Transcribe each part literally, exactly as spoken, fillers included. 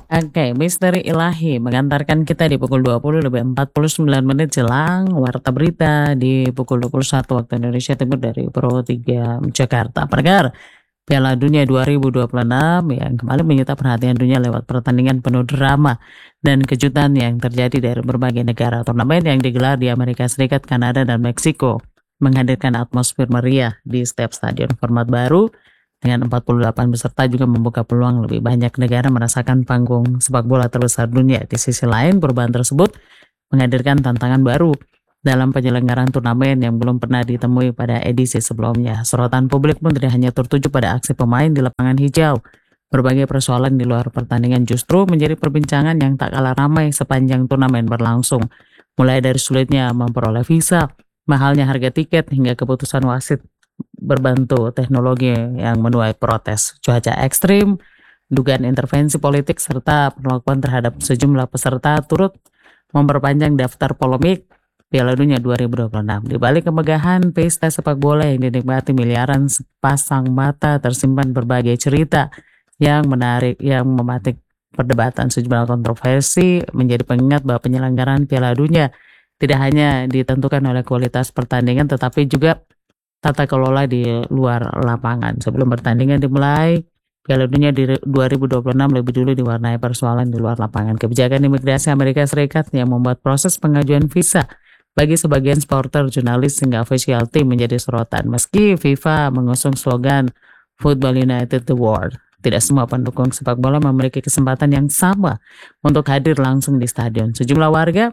Oke, Misteri Ilahi mengantarkan kita di pukul dua puluh lebih empat puluh sembilan menit jelang warta berita di pukul dua puluh satu waktu Indonesia Timur dari Pro tiga Jakarta. Pendengar, Piala Dunia dua ribu dua puluh enam yang kembali menyita perhatian dunia lewat pertandingan penuh drama dan kejutan yang terjadi dari berbagai negara. Turnamen yang digelar di Amerika Serikat, Kanada, dan Meksiko menghadirkan atmosfer meriah di setiap stadion. Format baru dengan empat puluh delapan peserta juga membuka peluang lebih banyak negara merasakan panggung sepak bola terbesar dunia. Di sisi lain, perubahan tersebut menghadirkan tantangan baru dalam penyelenggaraan turnamen yang belum pernah ditemui pada edisi sebelumnya. Sorotan publik pun tidak hanya tertuju pada aksi pemain di lapangan hijau. Berbagai persoalan di luar pertandingan justru menjadi perbincangan yang tak kalah ramai sepanjang turnamen berlangsung. Mulai dari sulitnya memperoleh visa, mahalnya harga tiket, hingga keputusan wasit berbantu teknologi yang menuai protes. Cuaca ekstrim, dugaan intervensi politik, serta perlakuan terhadap sejumlah peserta turut memperpanjang daftar polemik Piala Dunia dua ribu dua puluh enam. Di balik kemegahan pesta sepak bola yang dinikmati miliaran sepasang mata, tersimpan berbagai cerita yang menarik, yang mematik perdebatan. Sejumlah kontroversi menjadi pengingat bahwa penyelenggaraan Piala Dunia tidak hanya ditentukan oleh kualitas pertandingan, tetapi juga tata kelola di luar lapangan. Sebelum pertandingan dimulai, Piala Dunia di dua ribu dua puluh enam lebih dulu diwarnai persoalan di luar lapangan. Kebijakan imigrasi Amerika Serikat yang membuat proses pengajuan visa bagi sebagian supporter, jurnalis, hingga official team menjadi sorotan. Meski FIFA mengusung slogan Football United the World, tidak semua pendukung sepak bola memiliki kesempatan yang sama untuk hadir langsung di stadion. Sejumlah warga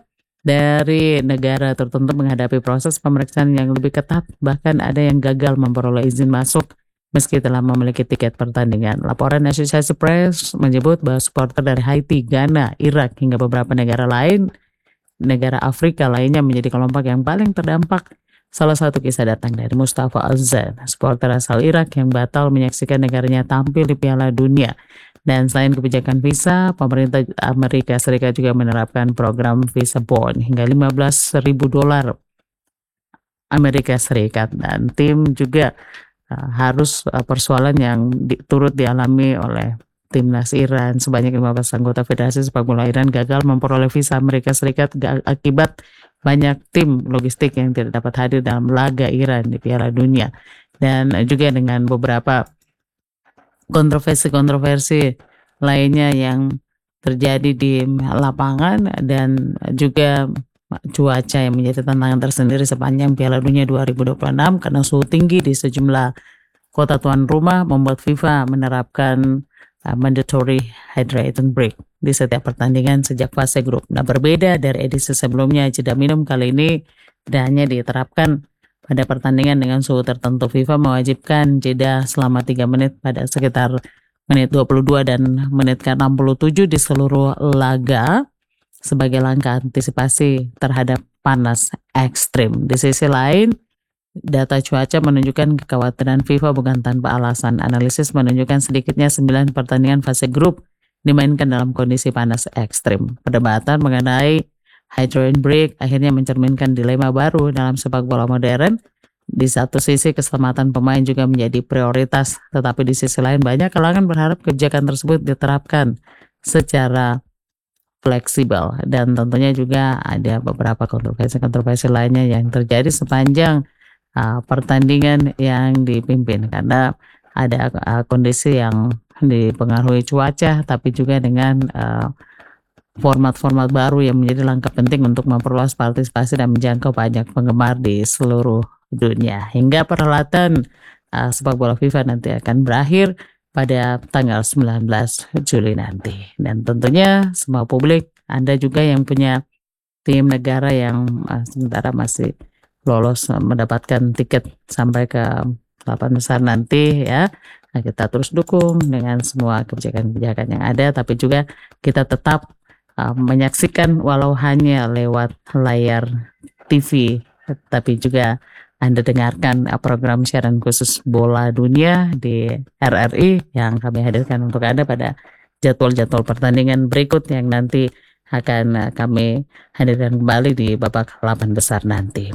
dari negara tertentu menghadapi proses pemeriksaan yang lebih ketat, bahkan ada yang gagal memperoleh izin masuk meski telah memiliki tiket pertandingan. Laporan Asosiasi Press menyebut bahwa supporter dari Haiti, Ghana, Irak, hingga beberapa negara lain, negara Afrika lainnya menjadi kelompok yang paling terdampak. Salah satu kisah datang dari Mustafa Azan, supporter asal Irak yang batal menyaksikan negaranya tampil di Piala Dunia. Dan selain kebijakan visa, pemerintah Amerika Serikat juga menerapkan program visa bond hingga lima belas ribu dolar Amerika Serikat. Dan tim juga uh, harus uh, persoalan yang di, turut dialami oleh timnas Iran. Sebanyak lima belas anggota Federasi Sepak Bola Iran gagal memperoleh visa Amerika Serikat akibat banyak tim logistik yang tidak dapat hadir dalam laga Iran di Piala Dunia. Dan uh, juga dengan beberapa kontroversi-kontroversi lainnya yang terjadi di lapangan, dan juga cuaca yang menjadi tantangan tersendiri sepanjang Piala Dunia dua ribu dua puluh enam karena suhu tinggi di sejumlah kota tuan rumah membuat FIFA menerapkan uh, mandatory hydration break di setiap pertandingan sejak fase grup. Nah, berbeda dari edisi sebelumnya, jeda minum kali ini tidak hanya diterapkan pada pertandingan dengan suhu tertentu. FIFA mewajibkan jeda selama tiga menit pada sekitar menit dua puluh dua dan menit ke enam puluh tujuh di seluruh laga sebagai langkah antisipasi terhadap panas ekstrim. Di sisi lain, data cuaca menunjukkan kekhawatiran FIFA bukan tanpa alasan. Analisis menunjukkan sedikitnya sembilan pertandingan fase grup dimainkan dalam kondisi panas ekstrim. Perdebatan mengenai hydration break akhirnya mencerminkan dilema baru dalam sepak bola modern. Di satu sisi keselamatan pemain juga menjadi prioritas, tetapi di sisi lain banyak kalangan berharap kebijakan tersebut diterapkan secara fleksibel. Dan tentunya juga ada beberapa kontroversi-kontroversi lainnya yang terjadi sepanjang uh, pertandingan yang dipimpin, karena ada uh, kondisi yang dipengaruhi cuaca, tapi juga dengan uh, format-format baru yang menjadi langkah penting untuk memperluas partisipasi dan menjangkau banyak penggemar di seluruh dunia. Hingga perhelatan uh, sepak bola FIFA nanti akan berakhir pada tanggal sembilan belas Juli nanti. Dan tentunya semua publik, Anda juga yang punya tim negara yang uh, sementara masih lolos uh, mendapatkan tiket sampai ke delapan besar nanti ya. Nah, kita terus dukung dengan semua kebijakan-kebijakan yang ada, tapi juga kita tetap Uh, menyaksikan walau hanya lewat layar T V, tapi juga Anda dengarkan uh, program siaran khusus bola dunia di R R I yang kami hadirkan untuk Anda pada jadwal-jadwal pertandingan berikut yang nanti akan uh, kami hadirkan kembali di babak delapan besar nanti.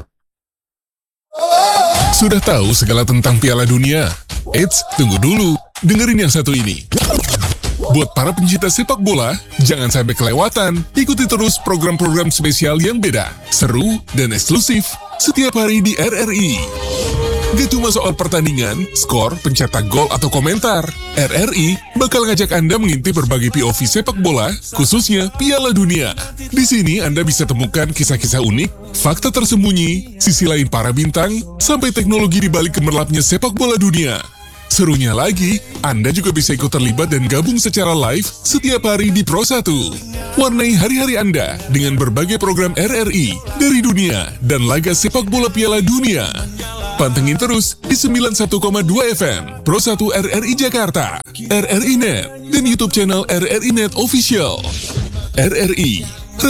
Sudah tahu segala tentang Piala Dunia? Eits, tunggu dulu, dengerin yang satu ini. Buat para pencinta sepak bola, jangan sampai kelewatan. Ikuti terus program-program spesial yang beda, seru, dan eksklusif setiap hari di R R I. Gak cuma soal pertandingan, skor, pencetak gol, atau komentar. R R I bakal ngajak Anda mengintip berbagai P O V sepak bola, khususnya Piala Dunia. Di sini Anda bisa temukan kisah-kisah unik, fakta tersembunyi, sisi lain para bintang, sampai teknologi di balik gemerlapnya sepak bola dunia. Serunya lagi, Anda juga bisa ikut terlibat dan gabung secara live setiap hari di Pro satu. Warnai hari-hari Anda dengan berbagai program R R I dari dunia dan laga sepak bola Piala Dunia. Pantengin terus di sembilan puluh satu koma dua F M, Pro satu R R I Jakarta, R R I Net, dan YouTube channel R R I Net Official. R R I